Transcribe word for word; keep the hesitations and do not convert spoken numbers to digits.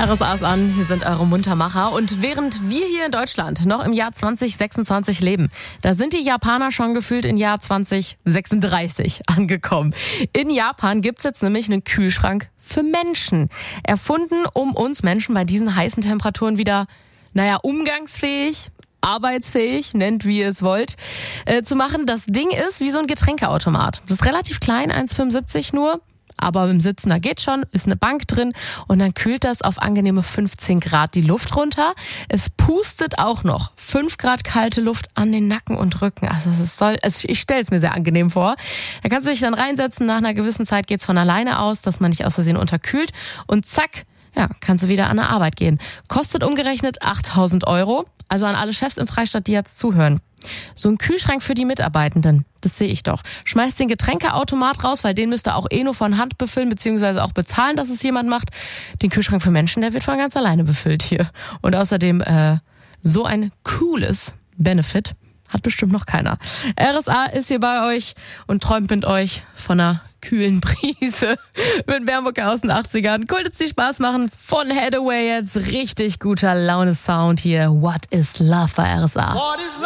R S A ist an, hier sind eure Muntermacher. Und während wir hier in Deutschland noch im Jahr zwanzig sechsundzwanzig leben, da sind die Japaner schon gefühlt im Jahr zwanzig sechsunddreißig angekommen. In Japan gibt's jetzt nämlich einen Kühlschrank für Menschen. Erfunden, um uns Menschen bei diesen heißen Temperaturen wieder, naja, umgangsfähig, arbeitsfähig, nennt wie ihr es wollt, äh, zu machen. Das Ding ist wie so ein Getränkeautomat. Das ist relativ klein, eins Komma fünfundsiebzig nur. Aber im Sitzen, da geht schon, ist eine Bank drin und dann kühlt das auf angenehme fünfzehn Grad die Luft runter. Es pustet auch noch fünf Grad kalte Luft an den Nacken und Rücken. Also es ist soll, also ich stelle es mir sehr angenehm vor. Da kannst du dich dann reinsetzen, nach einer gewissen Zeit geht's von alleine aus, dass man nicht aus Versehen unterkühlt und zack, ja, kannst du wieder an der Arbeit gehen. Kostet umgerechnet achttausend Euro, also an alle Chefs im Freistaat, die jetzt zuhören. So ein Kühlschrank für die Mitarbeitenden, das sehe ich doch. Schmeißt den Getränkeautomat raus, weil den müsst ihr auch eh nur von Hand befüllen, beziehungsweise auch bezahlen, dass es jemand macht. Den Kühlschrank für Menschen, der wird von ganz alleine befüllt hier. Und außerdem äh, so ein cooles Benefit hat bestimmt noch keiner. R S A ist hier bei euch und träumt mit euch von einer kühlen Brise mit Wärmucke aus den achtzigern. Cool, dass die Spaß machen. Von Hathaway jetzt richtig guter Laune-Sound hier. What is Love bei R S A.